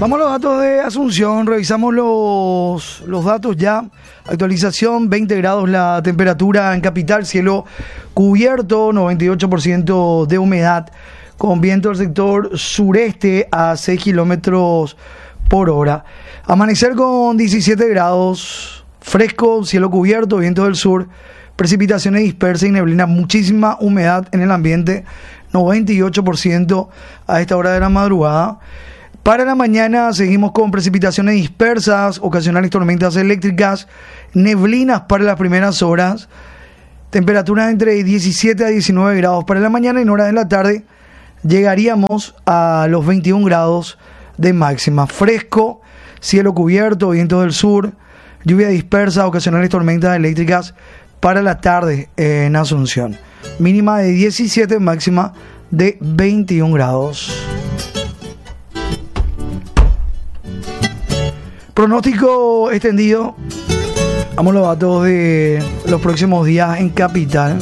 Vamos a los datos de Asunción, revisamos los datos ya. Actualización, 20 grados la temperatura en capital, cielo cubierto, 98% de humedad, con viento del sector sureste a 6 kilómetros por hora. Amanecer con 17 grados, fresco, cielo cubierto, viento del sur, precipitaciones dispersas y neblina, muchísima humedad en el ambiente, 98% a esta hora de la madrugada. Para la mañana seguimos con precipitaciones dispersas, ocasionales tormentas eléctricas, neblinas para las primeras horas, temperaturas entre 17 a 19 grados para la mañana, y en horas de la tarde llegaríamos a los 21 grados de máxima. Fresco, cielo cubierto, viento del sur, lluvia dispersa, ocasionales tormentas eléctricas para la tarde en Asunción. Mínima de 17, máxima de 21 grados. Pronóstico extendido. Vamos a los datos de los próximos días en capital.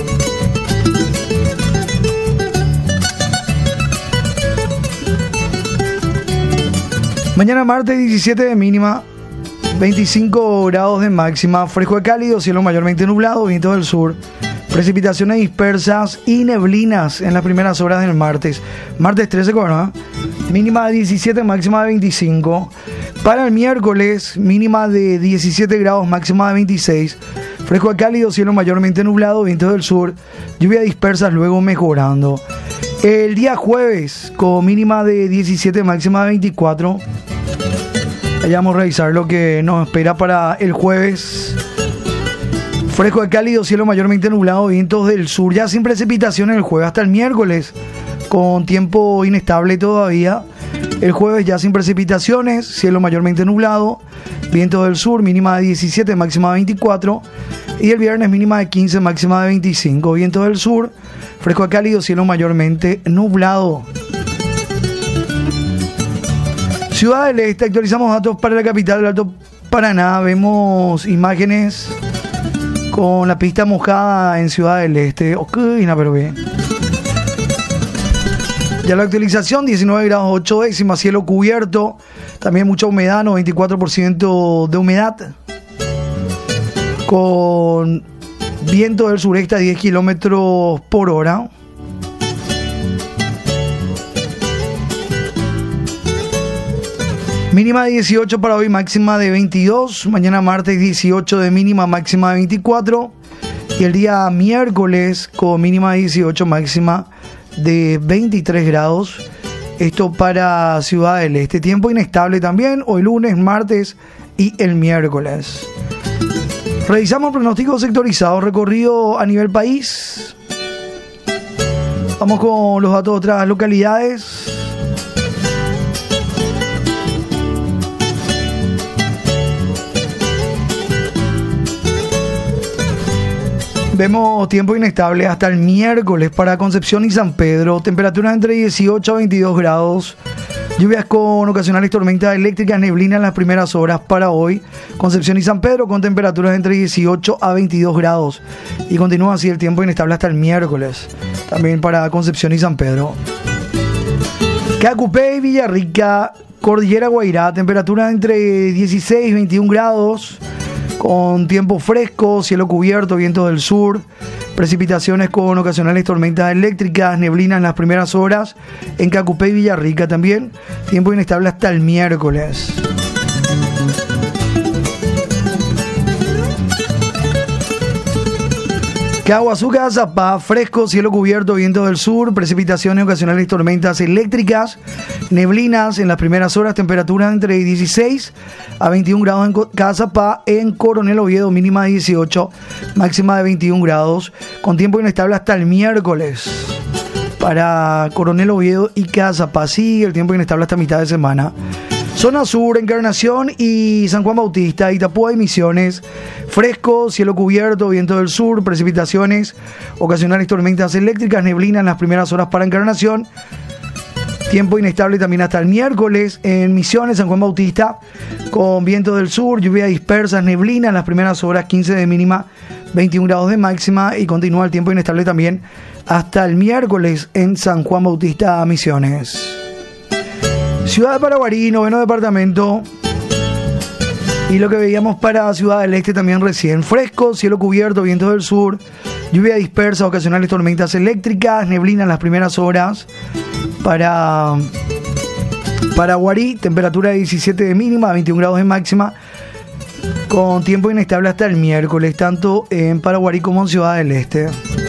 Mañana martes 17 de mínima, 25 grados de máxima, fresco de cálido, cielo mayormente nublado, viento del sur, precipitaciones dispersas y neblinas en las primeras horas del martes. Martes 13, ¿no? Mínima de 17, máxima de 25. Para el miércoles, mínima de 17 grados, máxima de 26. Fresco de cálido, cielo mayormente nublado, viento del sur, lluvia dispersas, luego mejorando. El día jueves, con mínima de 17, máxima de 24. Vayamos a revisar lo que nos espera para el jueves. Fresco de cálido, cielo mayormente nublado, vientos del sur, ya sin precipitaciones el jueves hasta el miércoles, con tiempo inestable todavía. El jueves ya sin precipitaciones, cielo mayormente nublado, viento del sur, mínima de 17, máxima de 24. Y el viernes mínima de 15, máxima de 25, viento del sur, fresco de cálido, cielo mayormente nublado. Ciudad del Este, actualizamos datos para la capital del Alto Paraná. Vemos imágenes con la pista mojada en Ciudad del Este. Ok, no, pero bien. Ya la actualización, 19 grados 8 décimas, cielo cubierto, también mucha humedad, 94% de humedad, con viento del sureste a 10 kilómetros por hora. Mínima de 18 para hoy, máxima de 22. Mañana martes 18 de mínima, máxima de 24. Y el día miércoles con mínima de 18, máxima de 23 grados. Esto para Ciudad del Este. Tiempo inestable también hoy lunes, martes y el miércoles. Revisamos pronósticos sectorizados, recorrido a nivel país. Vamos con los datos de otras localidades. Vemos tiempo inestable hasta el miércoles para Concepción y San Pedro. Temperaturas entre 18 a 22 grados. Lluvias con ocasionales tormentas eléctricas, neblina en las primeras horas para hoy. Concepción y San Pedro con temperaturas entre 18 a 22 grados. Y continúa así el tiempo inestable hasta el miércoles. También para Concepción y San Pedro. Cacupé y Villarrica, Cordillera Guairá. Temperaturas entre 16 y 21 grados. Con tiempo fresco, cielo cubierto, viento del sur, precipitaciones con ocasionales tormentas eléctricas, neblina en las primeras horas, en Cacupé y Villarrica también, tiempo inestable hasta el miércoles. Caguazú, Cazapá, fresco, cielo cubierto, viento del sur, precipitaciones ocasionales tormentas eléctricas, neblinas en las primeras horas, temperaturas entre 16 a 21 grados en Cazapá, en Coronel Oviedo, mínima de 18, máxima de 21 grados, con tiempo inestable hasta el miércoles. Para Coronel Oviedo y Cazapá, sí, el tiempo inestable hasta mitad de semana. Zona sur, Encarnación y San Juan Bautista, Itapúa y Misiones, fresco, cielo cubierto, viento del sur, precipitaciones, ocasionales tormentas eléctricas, neblina en las primeras horas para Encarnación, tiempo inestable también hasta el miércoles en Misiones, San Juan Bautista, con viento del sur, lluvia dispersas, neblina en las primeras horas, 15 de mínima, 21 grados de máxima, y continúa el tiempo inestable también hasta el miércoles en San Juan Bautista, Misiones. Ciudad de Paraguarí, 9º departamento. Y lo que veíamos para Ciudad del Este también recién. Fresco, cielo cubierto, vientos del sur, lluvia dispersa, ocasionales tormentas eléctricas, neblina en las primeras horas. Para Guarí, temperatura de 17 de mínima, 21 grados de máxima, con tiempo inestable hasta el miércoles, tanto en Paraguarí como en Ciudad del Este.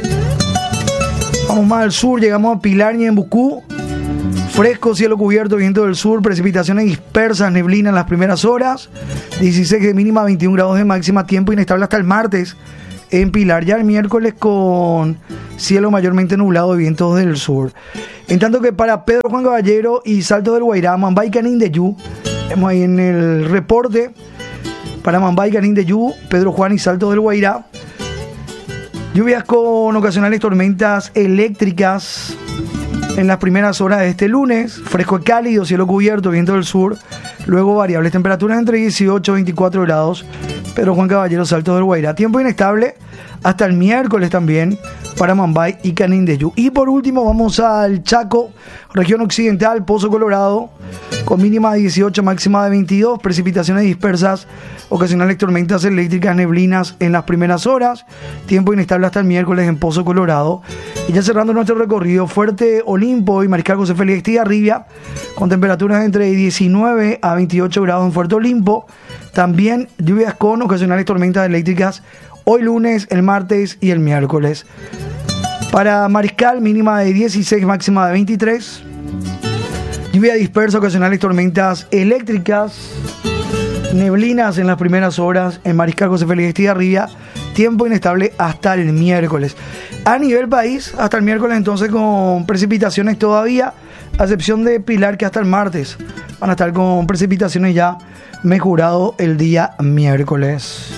Vamos más al sur, llegamos a Pilar y Ñembucú. Fresco, cielo cubierto, viento del sur, precipitaciones dispersas, neblina en las primeras horas, 16 de mínima, 21 grados de máxima, tiempo inestable hasta el martes en Pilar. Ya el miércoles con cielo mayormente nublado y vientos del sur. En tanto que para Pedro Juan Caballero y Salto del Guairá, Mambay, Canindeyú, vemos ahí en el reporte, para Mambay, Canindeyú, Pedro Juan y Salto del Guairá, lluvias con ocasionales tormentas eléctricas en las primeras horas de este lunes, fresco y cálido, cielo cubierto, viento del sur, luego variables temperaturas entre 18 y 24 grados, Pedro Juan Caballero, Salto del Guairá. Tiempo inestable hasta el miércoles también para Mambay y Canindeyú. Y por último vamos al Chaco, región occidental, Pozo Colorado, con mínima de 18, máxima de 22, precipitaciones dispersas, ocasionales tormentas eléctricas, neblinas en las primeras horas, tiempo inestable hasta el miércoles en Pozo Colorado. Y ya cerrando nuestro recorrido, Fuerte Olimpo y Mariscal José Félix Estigarribia, con temperaturas entre 19 a 28 grados en Fuerte Olimpo. También lluvias con ocasionales tormentas eléctricas hoy lunes, el martes y el miércoles. Para Mariscal, mínima de 16, máxima de 23. Lluvia dispersa, ocasionales tormentas eléctricas, neblinas en las primeras horas en Mariscal José Félix Estigarribia. Tiempo inestable hasta el miércoles. A nivel país, hasta el miércoles entonces con precipitaciones todavía, a excepción de Pilar, que hasta el martes van a estar con precipitaciones ya mejorado el día miércoles.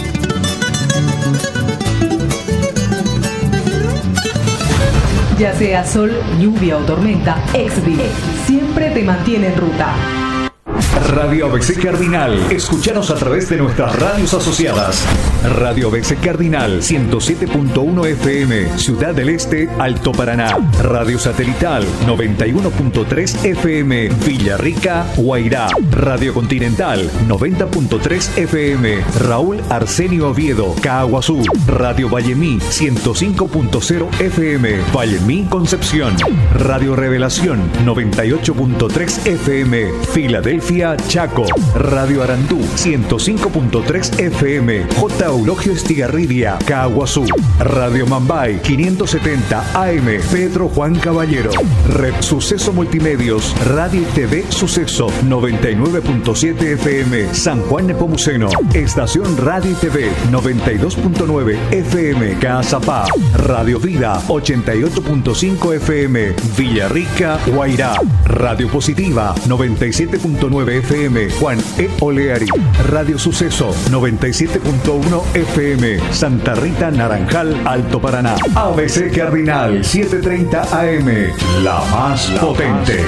Ya sea sol, lluvia o tormenta, Exvi siempre te mantiene en ruta. Radio ABC Cardinal. Escúchanos a través de nuestras radios asociadas. Radio ABC Cardinal 107.1 FM, Ciudad del Este, Alto Paraná. Radio Satelital 91.3 FM, Villarrica, Guairá. Radio Continental 90.3 FM, Raúl Arsenio Oviedo, Caaguazú. Radio Vallemí 105.0 FM, Vallemí, Concepción. Radio Revelación 98.3 FM, Filadelfia, Chaco. Radio Arandú 105.3 FM, J. Eulogio Estigarribia, Caaguazú. Radio Mambay 570 AM, Pedro Juan Caballero. Red Suceso Multimedios, Radio y TV Suceso 99.7 FM, San Juan Nepomuceno. Estación Radio y TV 92.9 FM, Cazapá. Radio Vida 88.5 FM, Villarrica, Guairá. Radio Positiva 97.9 FM, Juan E. Oleari. Radio Suceso 97.1 FM, Santa Rita, Naranjal, Alto Paraná. ABC Cardinal 730 AM, la más potente.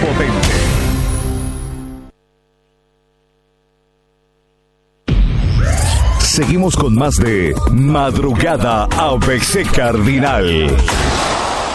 Seguimos con más de Madrugada ABC Cardinal.